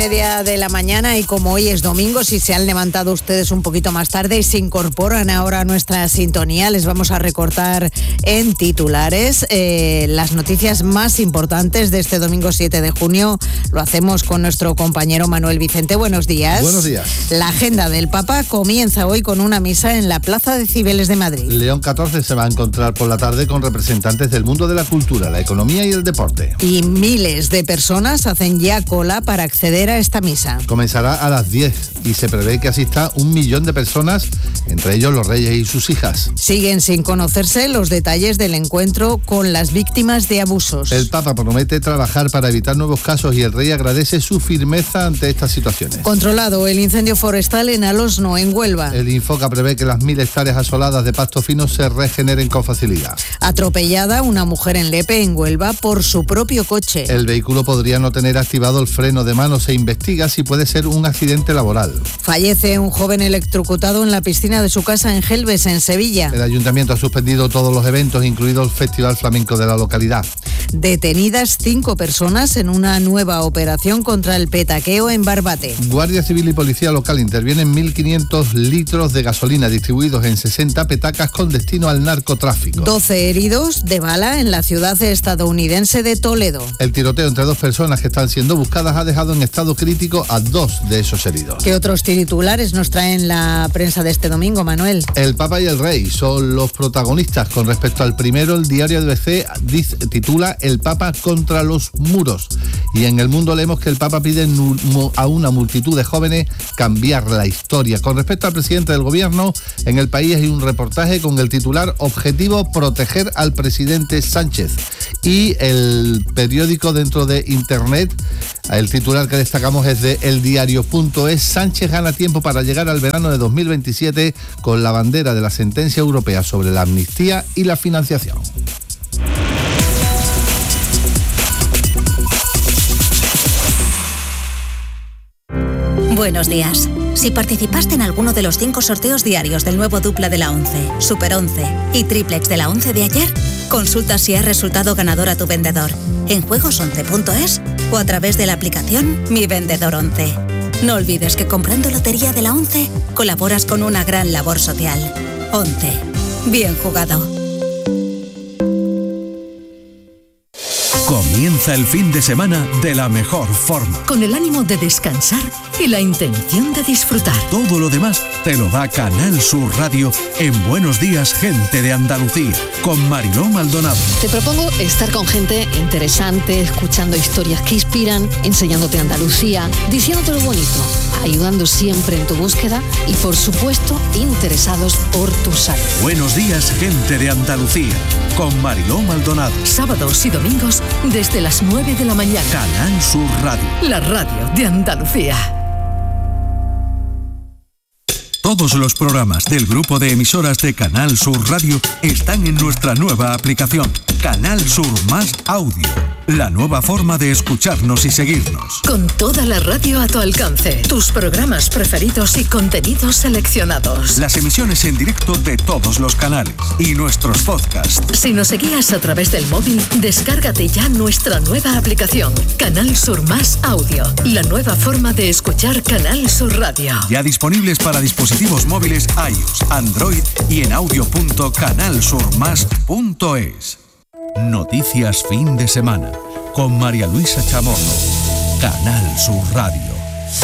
8:30 de la mañana, y como hoy es domingo, si se han levantado ustedes un poquito más tarde y se incorporan ahora a nuestra sintonía, les vamos a recortar en titulares las noticias más importantes de este domingo 7 de junio. Lo hacemos con nuestro compañero Manuel Vicente. Buenos días. Buenos días. La agenda del Papa comienza hoy con una misa en la Plaza de Cibeles de Madrid. León XIV se va a encontrar por la tarde con representantes del mundo de la cultura, la economía y el deporte. Y miles de personas hacen ya cola para acceder a esta misa. Comenzará a las 10 y se prevé que asista 1 millón de personas, entre ellos los reyes y sus hijas. Siguen sin conocerse los detalles del encuentro con las víctimas de abusos. El Papa promete trabajar para evitar nuevos casos y el rey agradece su firmeza ante estas situaciones. Controlado el incendio forestal en Alosno, en Huelva. El Infoca prevé que las 1000 hectáreas asoladas de pasto fino se regeneren con facilidad. Atropellada una mujer en Lepe, en Huelva, por su propio coche. El vehículo podría no tener activado el freno de mano. Se investiga si puede ser un accidente laboral. Fallece un joven electrocutado en la piscina de su casa en Gelbes, en Sevilla. El ayuntamiento ha suspendido todos los eventos, incluido el Festival Flamenco de la localidad. Detenidas 5 personas en una nueva operación contra el petaqueo en Barbate. Guardia Civil y Policía Local intervienen 1.500 litros de gasolina distribuidos en 60 petacas con destino al narcotráfico. 12 heridos de bala en la ciudad estadounidense de Toledo. El tiroteo entre 2 personas que están siendo buscadas ha dejado en estado crítico a 2 de esos heridos. ¿Qué otros titulares nos traen la prensa de este domingo, Manuel? El Papa y el Rey son los protagonistas. Con respecto al primero, el diario de BBC titula El Papa contra los muros. Y en El Mundo leemos que el Papa pide a una multitud de jóvenes cambiar la historia. Con respecto al presidente del gobierno, en El País hay un reportaje con el titular Objetivo proteger al presidente Sánchez. Y el periódico dentro de Internet, el titular que destacamos es de eldiario.es. Sánchez gana tiempo para llegar al verano de 2027 con la bandera de la sentencia europea sobre la amnistía y la financiación. Buenos días. Si participaste en alguno de los 5 sorteos diarios del nuevo dupla de la 11, Super 11 y triplex de la 11 de ayer, consulta si has resultado ganador a tu vendedor en juegos11.es o a través de la aplicación Mi Vendedor 11. No olvides que comprando lotería de la 11 colaboras con una gran labor social. 11. Bien jugado. Comienza el fin de semana de la mejor forma. Con el ánimo de descansar y la intención de disfrutar. Todo lo demás te lo da Canal Sur Radio en Buenos Días, Gente de Andalucía, con Mariló Maldonado. Te propongo estar con gente interesante, escuchando historias que inspiran, enseñándote Andalucía, diciéndote lo bonito, ayudando siempre en tu búsqueda y, por supuesto, interesados por tu salud. Buenos Días, Gente de Andalucía, con Mariló Maldonado. Sábados y domingos desde las 9 de la mañana. Canal Sur Radio. La radio de Andalucía. Todos los programas del grupo de emisoras de Canal Sur Radio están en nuestra nueva aplicación, Canal Sur Más Audio. La nueva forma de escucharnos y seguirnos. Con toda la radio a tu alcance, tus programas preferidos y contenidos seleccionados. Las emisiones en directo de todos los canales y nuestros podcasts. Si nos seguías a través del móvil, descárgate ya nuestra nueva aplicación, Canal Sur Más Audio. La nueva forma de escuchar Canal Sur Radio. Ya disponibles para dispositivos móviles iOS, Android y en audio.canalsurmas.es. Noticias fin de semana con María Luisa Chamorro. Canal Sur Radio.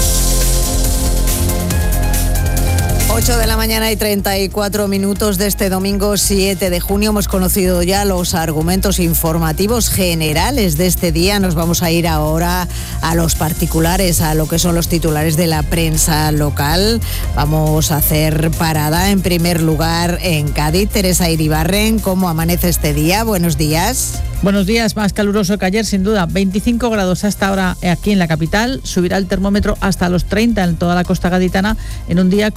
8 de la mañana y 34 minutos de este domingo 7 de junio. Hemos conocido ya los argumentos informativos generales de este día. Nos vamos a ir ahora a los particulares, a lo que son los titulares de la prensa local. Vamos a hacer parada en primer lugar en Cádiz. Teresa Iribarren, ¿cómo amanece este día? Buenos días. Buenos días, más caluroso que ayer sin duda, 25 grados hasta ahora aquí en la capital, subirá el termómetro hasta los 30 en toda la costa gaditana en un día con nubes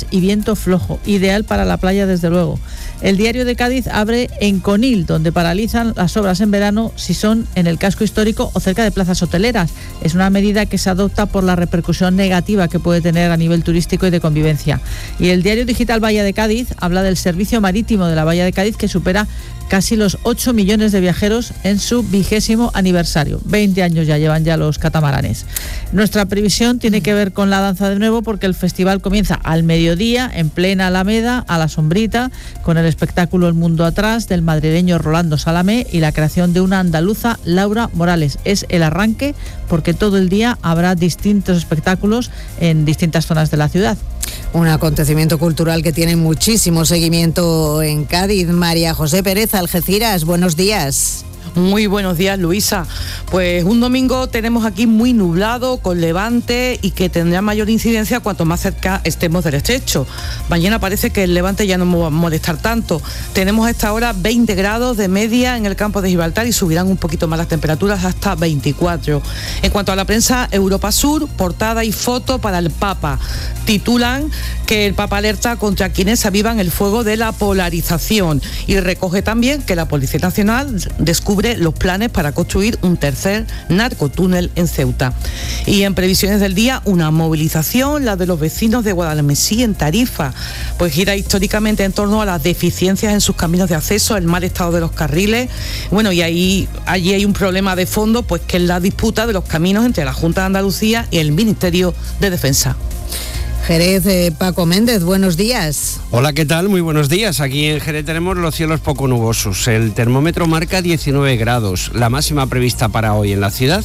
nubes y viento flojo, ideal para la playa desde luego. El Diario de Cádiz abre en Conil, donde paralizan las obras en verano si son en el casco histórico o cerca de plazas hoteleras. Es una medida que se adopta por la repercusión negativa que puede tener a nivel turístico y de convivencia. Y el Diario Digital Bahía de Cádiz habla del servicio marítimo de la Bahía de Cádiz, que supera casi los 8 millones de viajeros en su 20º aniversario. 20 años ya llevan los catamaranes. Nuestra previsión tiene que ver con la danza de nuevo, porque el festival comienza al mediodía, en plena Alameda, a la sombrita, con el espectáculo El Mundo Atrás del madrileño Rolando Salamé y la creación de una andaluza, Laura Morales. Es el arranque, porque todo el día habrá distintos espectáculos en distintas zonas de la ciudad. Un acontecimiento cultural que tiene muchísimo seguimiento en Cádiz. María José Pérez, Algeciras, buenos días. Muy buenos días, Luisa. Pues un domingo tenemos aquí muy nublado, con levante, y que tendrá mayor incidencia cuanto más cerca estemos del estrecho. Mañana parece que el levante ya no va a molestar tanto. Tenemos a esta hora 20 grados de media en el campo de Gibraltar y subirán un poquito más las temperaturas hasta 24. En cuanto a la prensa, Europa Sur, portada y foto para el Papa. Titulan que el Papa alerta contra quienes avivan el fuego de la polarización, y recoge también que la Policía Nacional descubre los planes para construir un tercer narcotúnel en Ceuta. Y en previsiones del día, una movilización, la de los vecinos de Guadalmesí en Tarifa, pues gira históricamente en torno a las deficiencias en sus caminos de acceso, el mal estado de los carriles. Bueno, y allí hay un problema de fondo, pues que es la disputa de los caminos entre la Junta de Andalucía y el Ministerio de Defensa. Jerez, Paco Méndez, buenos días. Hola, ¿qué tal? Muy buenos días. Aquí en Jerez tenemos los cielos poco nubosos. El termómetro marca 19 grados. La máxima prevista para hoy en la ciudad,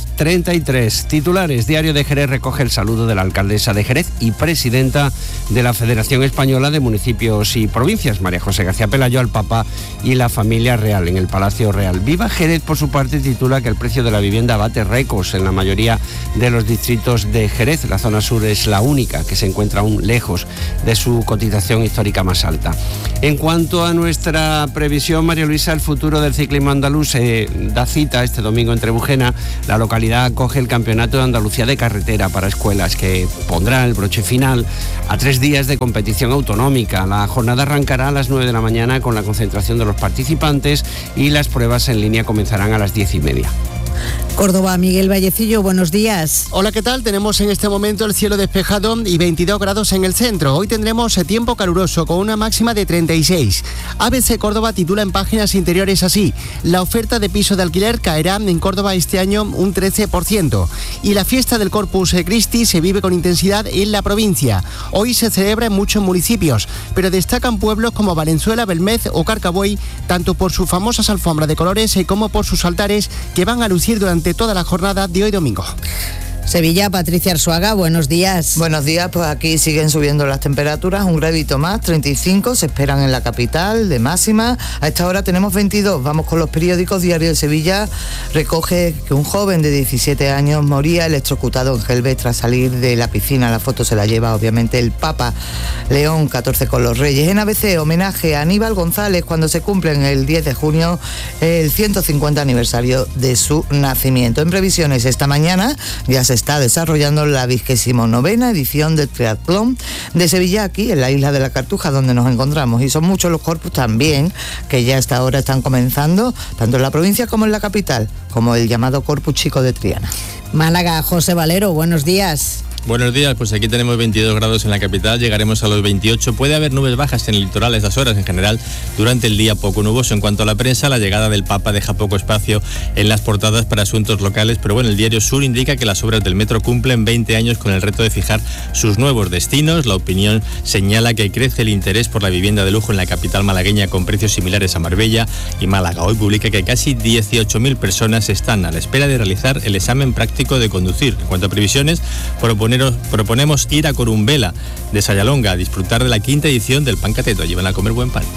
33. Titulares. Diario de Jerez recoge el saludo de la alcaldesa de Jerez y presidenta de la Federación Española de Municipios y Provincias, María José García Pelayo, al Papa y la familia real en el Palacio Real. Viva Jerez, por su parte, titula que el precio de la vivienda bate récords en la mayoría de los distritos de Jerez. La zona sur es la única que se encuentra aún lejos de su cotización histórica más alta. En cuanto a nuestra previsión, María Luisa, el futuro del ciclismo andaluz da cita este domingo en Trebujena. La localidad acoge el Campeonato de Andalucía de Carretera para escuelas, que pondrá el broche final a 3 días de competición autonómica. La jornada arrancará a las 9 de la mañana con la concentración de los participantes, y las pruebas en línea comenzarán a las 10:30. Córdoba, Miguel Vallecillo, buenos días. Hola, ¿qué tal? Tenemos en este momento el cielo despejado y 22 grados en el centro. Hoy tendremos tiempo caluroso con una máxima de 36. ABC Córdoba titula en páginas interiores así: la oferta de piso de alquiler caerá en Córdoba este año un 13%. Y la fiesta del Corpus Christi se vive con intensidad en la provincia. Hoy se celebra en muchos municipios, pero destacan pueblos como Valenzuela, Belmez o Carcabuey, tanto por sus famosas alfombras de colores como por sus altares, que van a lucir durante toda la jornada de hoy domingo. Sevilla, Patricia Arzuaga, buenos días. Buenos días, pues aquí siguen subiendo las temperaturas, un gradito más, 35 se esperan en la capital de máxima. A esta hora tenemos 22, vamos con los periódicos. Diario de Sevilla recoge que un joven de 17 años moría electrocutado en Gelbes tras salir de la piscina. La foto se la lleva obviamente el Papa León XIV con los Reyes. En ABC, homenaje a Aníbal González cuando se cumplen el 10 de junio el 150 aniversario de su nacimiento. En previsiones, esta mañana ya se está desarrollando la 29ª edición del triatlón de Sevilla, aquí en la isla de la Cartuja, donde nos encontramos, y son muchos los corpus también que ya a esta hora están comenzando, tanto en la provincia como en la capital, como el llamado Corpus Chico de Triana. Málaga, José Valero, buenos días. Buenos días, pues aquí tenemos 22 grados en la capital, llegaremos a los 28. Puede haber nubes bajas en el litoral a estas horas, en general durante el día poco nuboso. En cuanto a la prensa, la llegada del Papa deja poco espacio en las portadas para asuntos locales, pero bueno, el Diario Sur indica que las obras del metro cumplen 20 años con el reto de fijar sus nuevos destinos. La Opinión señala que crece el interés por la vivienda de lujo en la capital malagueña, con precios similares a Marbella y Málaga. Hoy publica que casi 18.000 personas están a la espera de realizar el examen práctico de conducir. En cuanto a previsiones, proponemos ir a Corumbela de Sayalonga a disfrutar de la 5ª edición del Pan Cateto. Allí van a comer buen pan.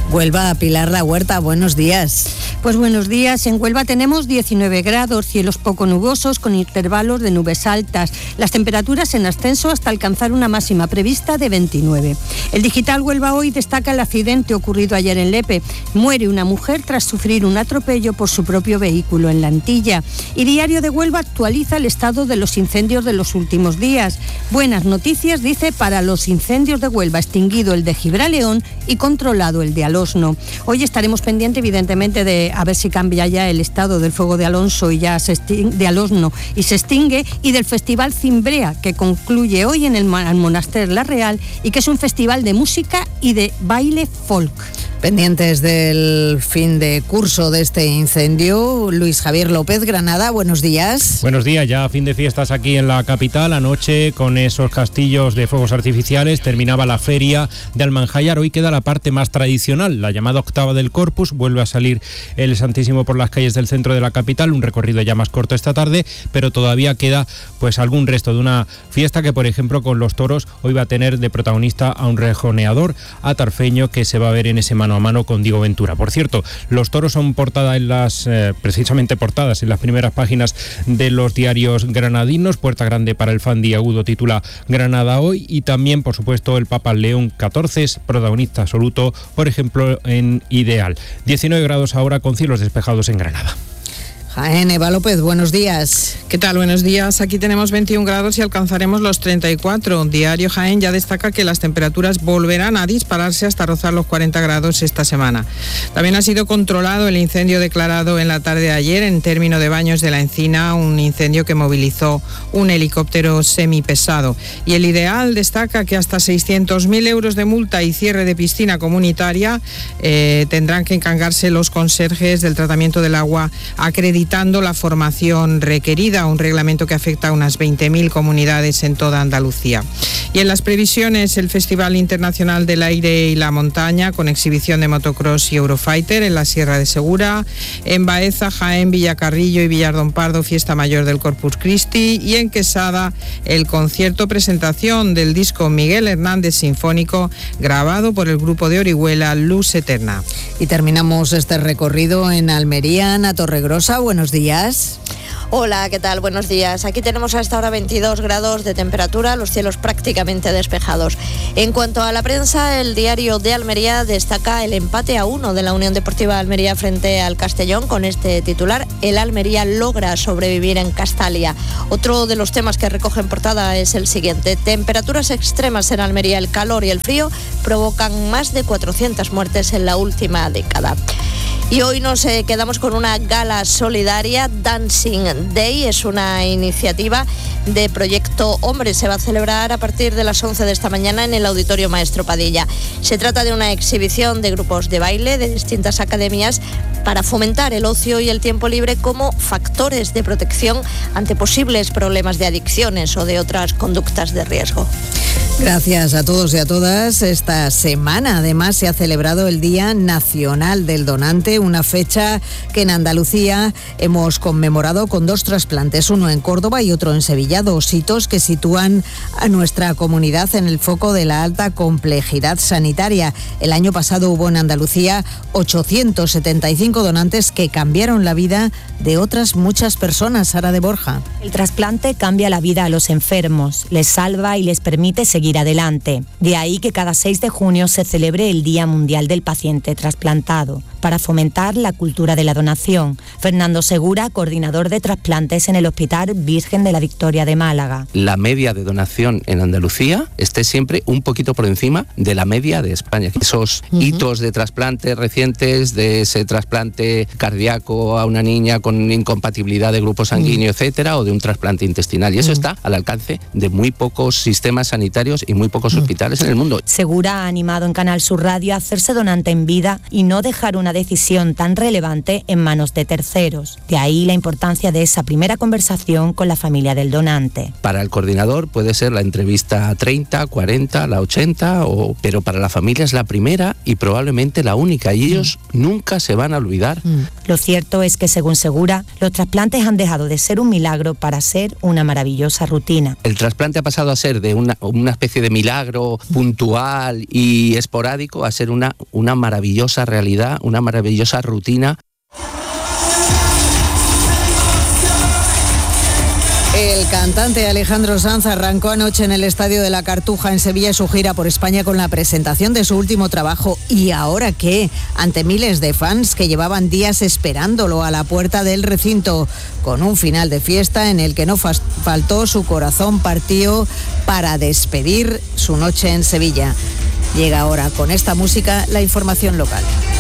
Huelva, Pilar La Huerta, buenos días. Pues buenos días. En Huelva tenemos 19 grados, cielos poco nubosos con intervalos de nubes altas. Las temperaturas en ascenso hasta alcanzar una máxima prevista de 29. El Digital Huelva hoy destaca el accidente ocurrido ayer en Lepe. Muere una mujer tras sufrir un atropello por su propio vehículo en la Antilla. Y Diario de Huelva actualiza el estado de los incendios de los últimos días. Buenas noticias, dice, para los incendios de Huelva, extinguido el de Gibraleón y controlado el de Alosno. Hoy estaremos pendientes, evidentemente, de a ver si cambia ya el estado del fuego de Alonso y ya de Alosno y se extingue, y del Festival Cimbrea, que concluye hoy en el Monaster La Real y que es un festival de música y de baile folk. Pendientes del fin de curso de este incendio, Luis Javier López, Granada, buenos días. Buenos días, ya fin de fiestas aquí en la capital. Anoche, con esos castillos de fuegos artificiales, terminaba la feria de Almanjayar. Hoy queda la parte más tradicional, la llamada octava del Corpus. Vuelve a salir el Santísimo por las calles del centro de la capital, un recorrido ya más corto esta tarde, pero todavía queda pues algún resto de una fiesta que, por ejemplo, con los toros, hoy va a tener de protagonista a un rejoneador atarfeño que se va a ver en ese mano a mano con Diego Ventura. Por cierto, los toros son portada en precisamente portadas en las primeras páginas de los diarios granadinos. Puerta grande para el fan Agudo titula Granada hoy, y también, por supuesto, el Papa León XIV es protagonista absoluto, por ejemplo, en Ideal. 19 grados ahora con cielos despejados en Granada. Jaén, Eva López, buenos días. ¿Qué tal? Buenos días. Aquí tenemos 21 grados y alcanzaremos los 34. Diario Jaén ya destaca que las temperaturas volverán a dispararse hasta rozar los 40 grados esta semana. También ha sido controlado el incendio declarado en la tarde de ayer en término de Baños de la Encina, un incendio que movilizó un helicóptero semipesado. Y el Ideal destaca que hasta 600.000 euros de multa y cierre de piscina comunitaria tendrán que encargarse los conserjes del tratamiento del agua acreditado, la formación requerida, un reglamento que afecta a unas 20.000 comunidades en toda Andalucía. Y en las previsiones, el Festival Internacional del Aire y la Montaña, con exhibición de motocross y Eurofighter en la Sierra de Segura, en Baeza, Jaén, Villacarrillo y Villardón Pardo, Fiesta Mayor del Corpus Christi, y en Quesada, el concierto presentación del disco Miguel Hernández Sinfónico, grabado por el grupo de Orihuela Luz Eterna. Y terminamos este recorrido en Almería, Ana Torregrosa, buenos días. Hola, ¿qué tal? Buenos días. Aquí tenemos hasta ahora 22 grados de temperatura, los cielos prácticamente despejados. En cuanto a la prensa, el Diario de Almería destaca el empate a 1 de la Unión Deportiva Almería frente al Castellón con este titular: el Almería logra sobrevivir en Castalia. Otro de los temas que recoge en portada es el siguiente: temperaturas extremas en Almería, el calor y el frío provocan más de 400 muertes en la última década. Y hoy nos quedamos con una gala solidaria. Dancing Day es una iniciativa de Proyecto Hombre. Se va a celebrar a partir de las 11 de esta mañana en el Auditorio Maestro Padilla. Se trata de una exhibición de grupos de baile de distintas academias para fomentar el ocio y el tiempo libre como factores de protección ante posibles problemas de adicciones o de otras conductas de riesgo. Gracias a todos y a todas. Esta semana además se ha celebrado el Día Nacional del Donante, una fecha que en Andalucía hemos conmemorado con 2 trasplantes, uno en Córdoba y otro en Sevilla, 2 hitos que sitúan a nuestra comunidad en el foco de la alta complejidad sanitaria. El año pasado hubo en Andalucía 875 donantes que cambiaron la vida de otras muchas personas. Sara de Borja. El trasplante cambia la vida a los enfermos, les salva y les permite seguir adelante. De ahí que cada 6 de junio se celebre el Día Mundial del Paciente Trasplantado, para fomentar la cultura de la donación. Fernando Segura, coordinador de trasplantes en el Hospital Virgen de la Victoria de Málaga. La media de donación en Andalucía esté siempre un poquito por encima de la media de España. Esos hitos de trasplantes recientes, de ese trasplante cardíaco a una niña con incompatibilidad de grupo sanguíneo, etcétera, o de un trasplante intestinal. Y eso está al alcance de muy pocos sistemas sanitarios y muy pocos hospitales en el mundo. Segura ha animado en Canal Sur Radio a hacerse donante en vida y no dejar una decisión tan relevante en manos de terceros. De ahí la importancia de esa primera conversación con la familia del donante. Para el coordinador puede ser la entrevista 30, 40, la 80, pero para la familia es la primera y probablemente la única, y ellos nunca se van a olvidar. Lo cierto es que, según Segura, los trasplantes han dejado de ser un milagro para ser una maravillosa rutina. El trasplante ha pasado a ser de una especie especie de milagro puntual y esporádico a ser una maravillosa realidad, una maravillosa rutina. El cantante Alejandro Sanz arrancó anoche en el Estadio de la Cartuja en Sevilla su gira por España con la presentación de su último trabajo. ¿Y ahora qué? Ante miles de fans que llevaban días esperándolo a la puerta del recinto, con un final de fiesta en el que no faltó su corazón partido para despedir su noche en Sevilla. Llega ahora con esta música la información local.